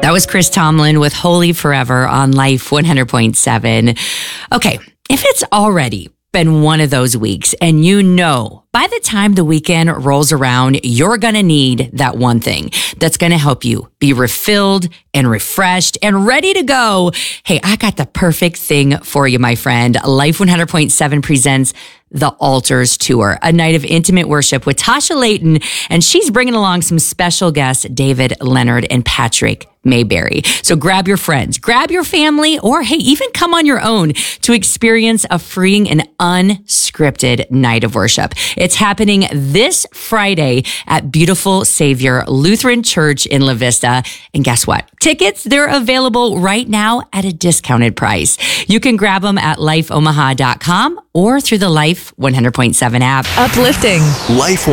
That was Chris Tomlin with Holy Forever on Life 100.7. Okay, if it's already been one of those weeks and you know by the time the weekend rolls around, you're going to need that one thing that's going to help you be refilled and refreshed and ready to go. Hey, I got the perfect thing for you, my friend. Life 100.7 presents The Altars Tour, a night of intimate worship with Tasha Layton, and she's bringing along some special guests, David Leonard and Patrick Mayberry. So grab your friends, grab your family, or hey, even come on your own to experience a freeing and unscripted night of worship. It's happening this Friday at Beautiful Savior Lutheran Church in La Vista. And guess what? Tickets, they're available right now at a discounted price. You can grab them at lifeomaha.com or through the Life 100.7 app. Uplifting. Life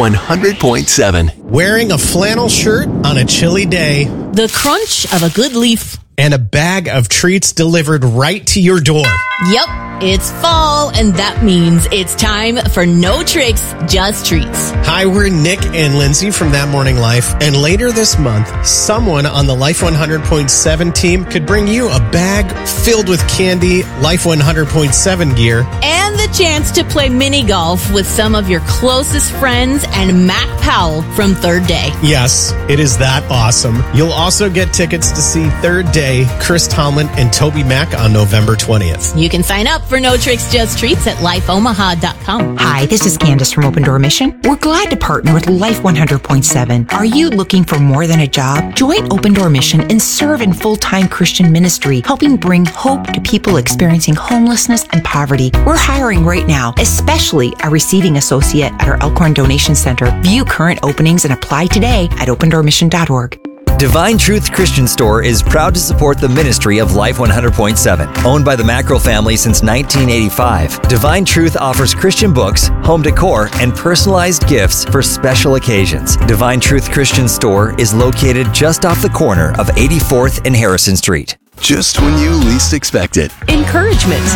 100.7. Wearing a flannel shirt on a chilly day. The crunch of a good leaf. And a bag of treats delivered right to your door. Yep, it's fall, and that means it's time for No Tricks, Just Treats. Hi, we're Nick and Lindsay from That Morning Life. And later this month, someone on the Life 100.7 team could bring you a bag filled with candy, Life 100.7 gear. And the chance to play mini golf with some of your closest friends and Matt Powell from Third Day. Yes, it is that awesome. You'll also get tickets to see Third Day, Chris Tomlin, and Toby Mac on November 20th. You can sign up for No Tricks, Just Treats at lifeomaha.com. Hi, this is Candace from Open Door Mission. We're glad to partner with Life 100.7. Are you looking for more than a job? Join Open Door Mission and serve in full-time Christian ministry, helping bring hope to people experiencing homelessness and poverty. We're hiring right now, especially a receiving associate at our Elkhorn Donation Center. View current openings and apply today at opendoormission.org. Divine Truth Christian Store is proud to support the ministry of Life 100.7. Owned by the Mackerel family since 1985, Divine Truth offers Christian books, home decor, and personalized gifts for special occasions. Divine Truth Christian Store is located just off the corner of 84th and Harrison Street. Just when you least expect it. Encouragement.